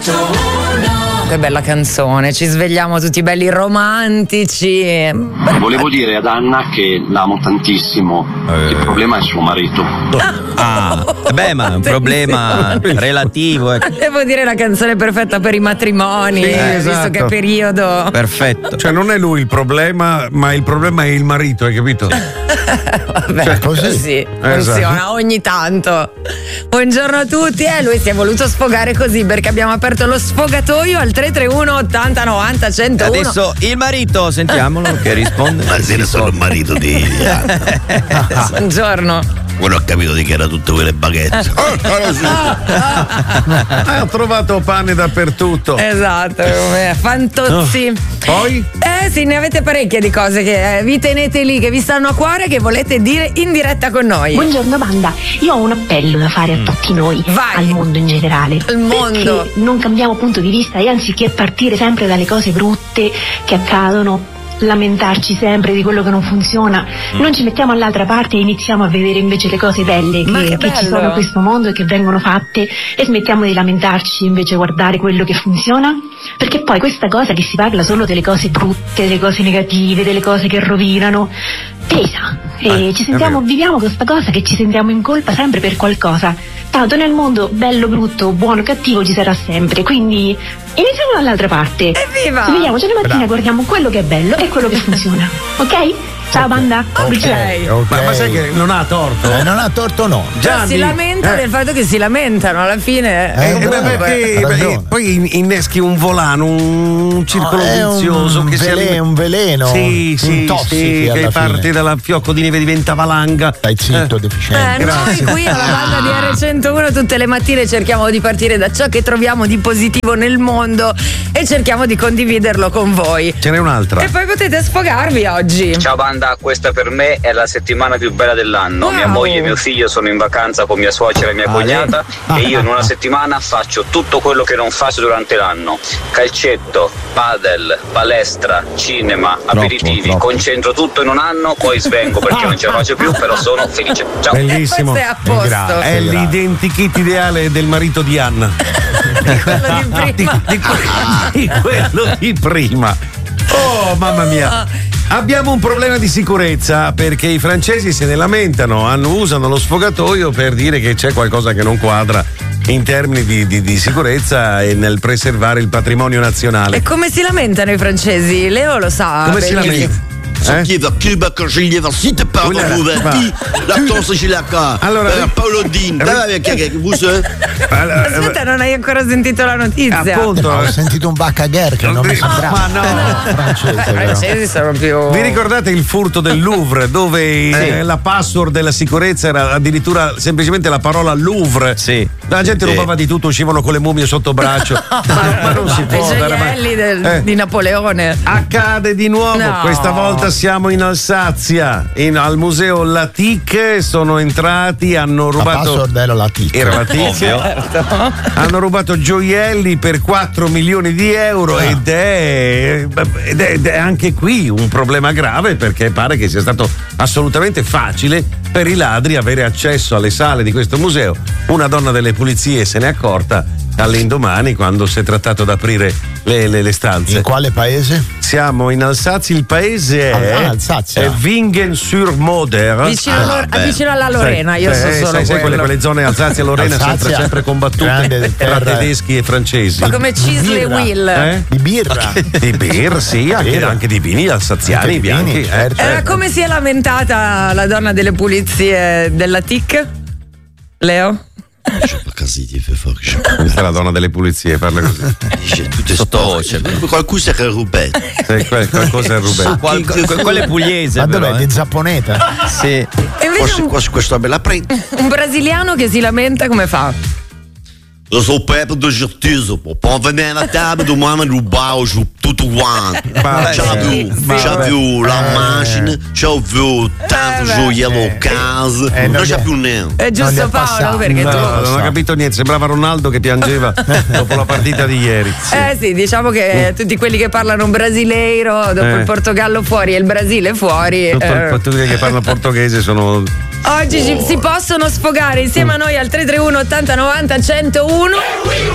Che bella canzone, ci svegliamo tutti belli romantici. Volevo dire ad Anna che l'amo tantissimo. Il problema è suo marito. Ma è un problema relativo. Devo dire la canzone perfetta per i matrimoni, visto esatto. che è periodo. Perfetto. Cioè non è lui il problema, ma il problema è il marito, hai capito? Vabbè, così funziona Esatto. ogni tanto. Buongiorno a tutti, lui si è voluto sfogare così perché abbiamo aperto lo sfogatoio al 331 80 90 101. Adesso il marito, sentiamolo che risponde. Ma se ne sono il marito di Buongiorno. quello ho capito di che era tutte quelle baguette. Ho trovato pane dappertutto. Esatto, fantozzi. Poi? Sì, ne avete parecchie di cose che vi tenete lì, che vi stanno a cuore, che volete dire in diretta con noi. Buongiorno banda, io ho un appello da fare a tutti noi, Vai. al mondo in generale. Al mondo. Perché non cambiamo punto di vista e anziché partire sempre dalle cose brutte che accadono, lamentarci sempre di quello che non funziona, non ci mettiamo all'altra parte e iniziamo a vedere invece le cose belle Ma che che ci bello. sono in questo mondo e che vengono fatte, e smettiamo di lamentarci invece guardare quello che funziona, perché poi questa cosa che si parla solo delle cose brutte, delle cose negative, delle cose che rovinano, pesa e ci sentiamo, viviamo questa cosa che ci sentiamo in colpa sempre per qualcosa. Tanto nel mondo bello, brutto, buono, cattivo ci sarà sempre, quindi iniziamo dall'altra parte. Evviva! Svegliamoci la mattina, guardiamo quello che è bello e quello che funziona, ok? Ciao banda! Ok. Ma sai che non ha torto? Non ha torto, no. Gianni, Si lamenta del fatto che si lamentano alla fine. perché poi inneschi un volano, un circolo vizioso che un veleno, sì, intossichi che alla parte fine. dalla fiocco di neve diventa valanga. Stai zitto, deficiente. Noi qui alla banda di R101 tutte le mattine cerchiamo di partire da ciò che troviamo di positivo nel mondo e cerchiamo di condividerlo con voi. Ce n'è un'altra. E poi potete sfogarvi oggi. Ciao banda, questa per me è la settimana più bella dell'anno. Wow. Mia moglie e mio figlio sono in vacanza con mia suocera e mia cognata e io in una settimana faccio tutto quello che non faccio durante l'anno: calcetto, padel, palestra, cinema, aperitivi. Concentro tutto in un anno, poi svengo perché non ce la faccio più, però sono felice. Ciao. Bellissimo. Questo è a posto. È l'identikit ideale del marito di Anna. Quello di prima. Di quello di prima. Oh, mamma mia. Abbiamo un problema di sicurezza perché i francesi se ne lamentano, usano lo sfogatoio per dire che c'è qualcosa che non quadra in termini di sicurezza e nel preservare il patrimonio nazionale. E come si lamentano i francesi? Leo lo sa. Come si benissimo. lamenta? Qui va Cuba quand je lieve si te parle Oulala, ouverti la tonse ci la ca Allora, Paolo Din Aspetta, non hai ancora sentito la notizia. Appunto. Ho sentito un baccaguer che non mi sembrava. Ma no. Francese, I però. francesi sono più. Vi ricordate il furto del Louvre dove la password della sicurezza era addirittura semplicemente la parola Louvre? Sì. La gente rubava di tutto, uscivano con le mummie sotto braccio. ma non si I può. gioielli di Napoleone. Accade di nuovo, No. questa volta siamo in Alsazia, al museo Latic, sono entrati, hanno La rubato. password era la tic. Era la tizia. Hanno rubato gioielli per 4 milioni di euro ed è anche qui un problema grave perché pare che sia stato assolutamente facile per i ladri avere accesso alle sale di questo museo. Una donna delle pulizie se n'è accorta all'indomani quando si è trattato di aprire le stanze. In quale paese? Siamo in Alsazia, il paese è Alsazia. è Wingen-sur-Moder. Vicino alla Lorena, io so solo sai quello. quelle zone Alsazia e Lorena Alsazia, sempre combattute grande tra terra. tedeschi e francesi. Come Cisle birra. Will. Di birra. Di birra, sì, anche di vini alsaziani, Anche di bianchi. vini, certo. Come si è lamentata la donna delle pulizie della TIC? Leo? Questa è la donna delle pulizie, parla così. Sottovoce. qualcuno si è rubato. Qualcosa è rubato. Quello è pugliese. Ma però, dov'è? Di Zapponeta? Sì. E invece Questo me la prendo. un brasiliano che si lamenta come fa? Eu sou o Pepe do Gertuso, pô. Pode venir na table do mano do baixo, tudo quanto. Já viu la macchina, já viu tanto gioiello casa, non c'è più niente. È Non giusto gli è Paolo? passato. Perché No, tu. non ho capito niente, sembrava Ronaldo che piangeva dopo la partita di ieri. Sì, diciamo che tutti quelli che parlano brasileiro dopo il Portogallo fuori e il Brasile fuori. Tutti quelli che parlano portoghese sono. Oggi si possono sfogare insieme a noi al 331 80 90 101.